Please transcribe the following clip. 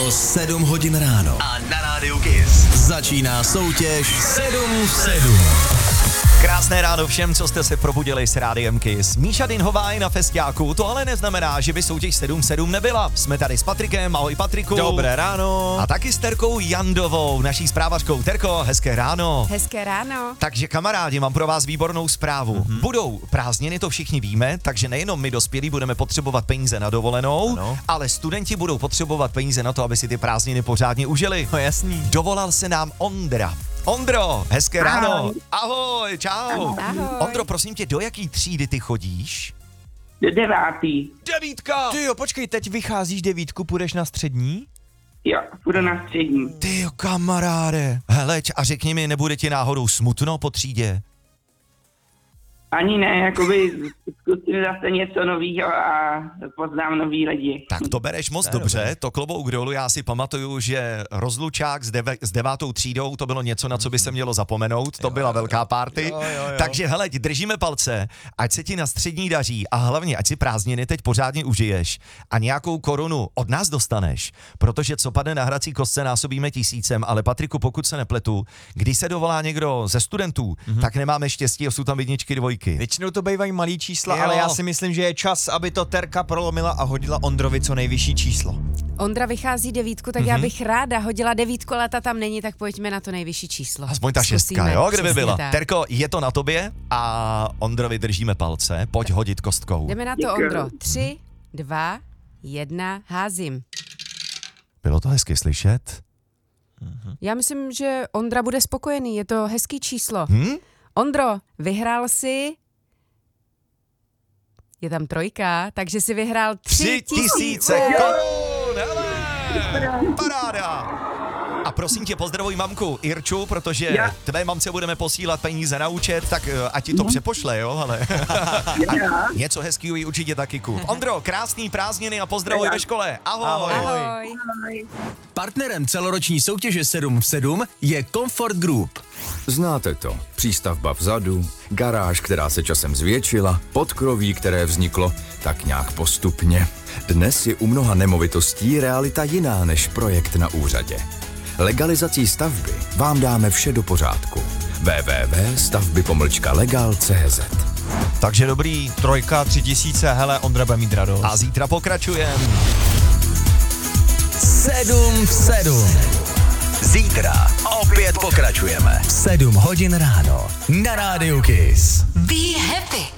Bylo 7 hodin ráno. A na rádiu Kiss Začíná soutěž 7 v 7. Krásné ráno všem, co jste se probudili s Rádiem Kiss. Míša Dinhová je na festiáku, to ale neznamená, že by soutěž 7-7 nebyla. Jsme tady s Patrikem, ahoj Patriku. Dobré ráno. A taky s Terkou Jandovou, naší zprávačkou. Terko, hezké ráno. Hezké ráno. Takže kamarádi, mám pro vás výbornou zprávu. Budou prázdniny, to všichni víme, takže nejenom my dospělí budeme potřebovat peníze na dovolenou, Ano. ale studenti budou potřebovat peníze na to, aby si ty prázdniny pořádně užili. No jasný. Dovolal se nám Ondra. Ondro, hezké ráno. Ahoj. Ahoj, čau. Ahoj. Ondro, prosím tě, do jaký třídy ty chodíš? Do 9. 9. Ty jo, počkej, teď vycházíš 9, půjdeš na střední? Jo, půjdu na střední. Ty jo, kamaráde. Hele, a řekni mi, nebude ti náhodou smutno po třídě? Ani ne, jakoby zkusím zase něco nového a poznám nový lidi. Tak to bereš moc dobře, to klobouk dolů, já si pamatuju, že rozlučák s 9. třídou, to bylo něco, na co by se mělo zapomenout, to byla velká party, Jo. takže hele, držíme palce, ať se ti na střední daří a hlavně, ať si prázdniny teď pořádně užiješ a nějakou korunu od nás dostaneš, protože co padne na hrací kostce násobíme 1000, ale Patriku, pokud se nepletu, když se dovolá někdo ze studentů, tak nemáme štěstí a jsou tam jedničky, dvojky. Většinou to bývají malý čísla, Jo. ale já si myslím, že je čas, aby to Terka prolomila a hodila Ondrovi co nejvyšší číslo. Ondra vychází 9, tak já bych ráda hodila 9, ale ta tam není, tak pojďme na to nejvyšší číslo. Aspoň ta Zkusíme, 6, jo, kdyby přesně byla. tak. Terko, je to na tobě a Ondrovi držíme palce, pojď hodit kostkou. Jdeme na to, Děkuju. Ondro. 3, 2, 1, házím. Bylo to hezky slyšet? Já myslím, že Ondra bude spokojený, je to hezký číslo. Ondro, vyhrál si... Je tam 3, takže si vyhrál 3000 korun, hele, paráda. A prosím tě, pozdravuj mamku Irču, protože Já. tvé mamce budeme posílat peníze na účet, tak ať ti to přepošle, jo, ale Já. něco hezkýho jí určitě taky kup. Ondro, krásný prázdniny a pozdravuj ve škole, ahoj. Ahoj. Partnerem celoroční soutěže 7 v 7 je Comfort Group. Znáte to. Přístavba vzadu, garáž, která se časem zvětšila, podkroví, které vzniklo tak nějak postupně. Dnes je u mnoha nemovitostí realita jiná než projekt na úřadě. Legalizací stavby vám dáme vše do pořádku. www.stavby-legal.cz Takže dobrý, 3, 3000, hele, Ondra bude mít radost. a zítra pokračujeme. 7 v 7. Zítra Opět pokračujeme. 7 hodin ráno. Na rádiu Kiss. Be happy.